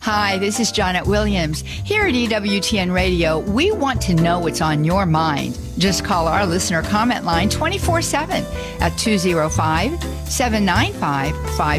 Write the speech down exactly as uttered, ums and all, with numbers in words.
Hi, this is Janet Williams. Here at E W T N Radio, we want to know what's on your mind. Just call our listener comment line twenty-four seven at two oh five, seven nine five, five